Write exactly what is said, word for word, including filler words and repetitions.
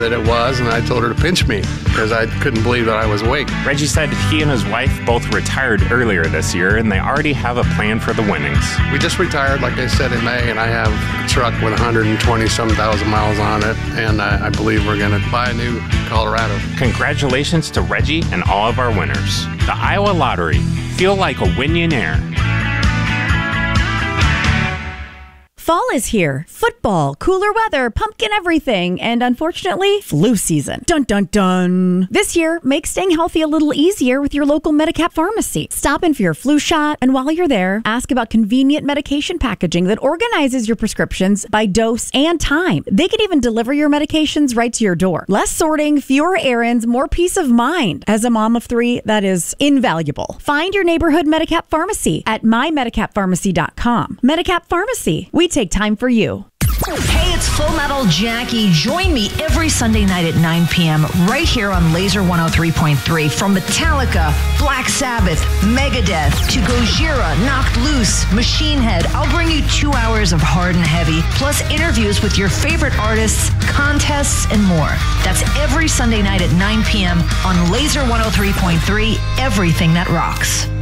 that it was, and I told her to pinch me because I couldn't believe that I was awake. Reggie said he and his wife both retired earlier this year, and they already have a plan for the winnings. We just retired, like I said, in May, and I have a truck with one hundred twenty some thousand miles on it, and I, I believe we're going to buy a new Colorado. Congratulations to Reggie and all of our winners. The Iowa Lottery. Feel like a Winionaire. Fall is here. Football, cooler weather, pumpkin everything, and unfortunately, flu season. Dun dun dun. This year, make staying healthy a little easier with your local Medicap pharmacy. Stop in for your flu shot, and while you're there, ask about convenient medication packaging that organizes your prescriptions by dose and time. They can even deliver your medications right to your door. Less sorting, fewer errands, more peace of mind. As a mom of three, that is invaluable. Find your neighborhood Medicap pharmacy at my medicap pharmacy dot com. Medicap Pharmacy. We take time for you. Hey, it's Full Metal Jackie. Join me every Sunday night at nine p.m. right here on Laser one oh three point three. From Metallica, Black Sabbath, Megadeth, to Gojira, Knocked Loose, Machine Head, I'll bring you two hours of hard and heavy, plus interviews with your favorite artists, contests, and more. That's every Sunday night at nine p.m. on Laser one oh three point three, everything that rocks.